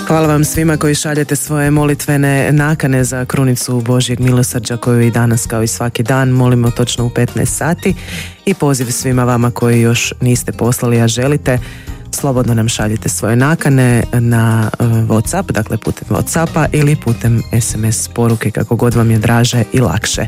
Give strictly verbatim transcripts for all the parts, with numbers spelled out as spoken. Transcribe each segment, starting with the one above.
Hvala vam svima koji šaljete svoje molitvene nakane za krunicu Božjeg milosrđa koju i danas kao i svaki dan molimo točno u petnaest sati, i poziv svima vama koji još niste poslali, a želite, slobodno nam šaljite svoje nakane na WhatsApp, dakle putem WhatsAppa ili putem es em es poruke, kako god vam je draže i lakše.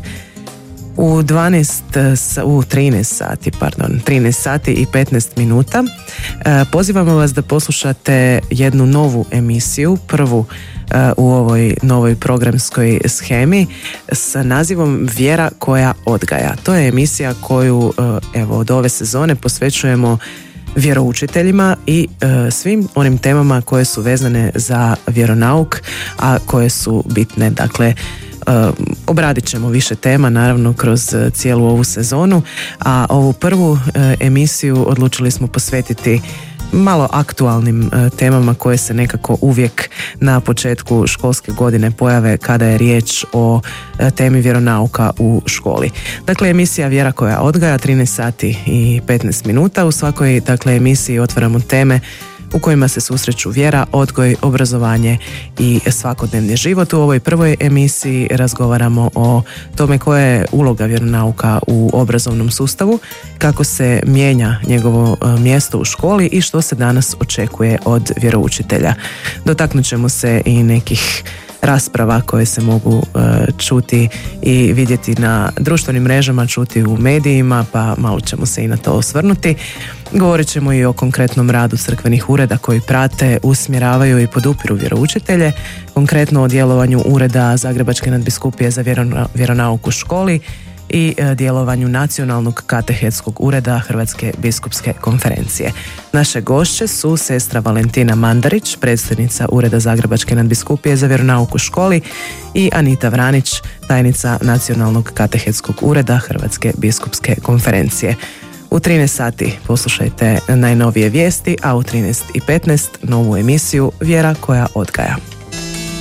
U dvanaest, u trinaest sati, pardon, trinaest sati i petnaest minuta pozivamo vas da poslušate jednu novu emisiju, prvu u ovoj novoj programskoj shemi s nazivom Vjera koja odgaja. To je emisija koju evo od ove sezone posvećujemo vjeroučiteljima i e, svim onim temama koje su vezane za vjeronauk, a koje su bitne. Dakle, Uh, obradit ćemo više tema naravno kroz uh, cijelu ovu sezonu, a ovu prvu uh, emisiju odlučili smo posvetiti malo aktualnim uh, temama koje se nekako uvijek na početku školske godine pojave kada je riječ o uh, temi vjeronauka u školi. Dakle, emisija Vjera koja odgaja, trinaest sati i petnaest minuta. U svakoj dakle emisiji otvaramo teme u kojima se susreću vjera, odgoj, obrazovanje i svakodnevni život. U ovoj prvoj emisiji razgovaramo o tome koja je uloga vjeronauka u obrazovnom sustavu, kako se mijenja njegovo mjesto u školi i što se danas očekuje od vjeroučitelja. Dotaknut ćemo se i nekih rasprava koje se mogu uh, čuti i vidjeti na društvenim mrežama, čuti u medijima, pa malo ćemo se i na to osvrnuti. Govorit ćemo i o konkretnom radu crkvenih ureda koji prate, usmjeravaju i podupiru vjeroučitelje, konkretno o djelovanju ureda Zagrebačke nadbiskupije za vjerona, vjeronauk u školi i e, djelovanju Nacionalnog katehetskog ureda Hrvatske biskupske konferencije. Naše gošće su sestra Valentina Mandarić, predsjednica ureda Zagrebačke nadbiskupije za vjeronauk u školi, i Anita Vranić, tajnica Nacionalnog katehetskog ureda Hrvatske biskupske konferencije. U trinaest sati poslušajte najnovije vijesti, a u trinaest i petnaest novu emisiju Vjera koja odgaja.